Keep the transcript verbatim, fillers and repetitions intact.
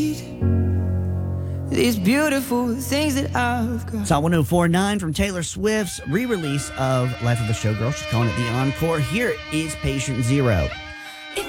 These beautiful things that I've got. Saw one oh four point nine from Taylor Swift's re-release of Life of a Showgirl. She's calling it the Encore. Here is Patient Zero.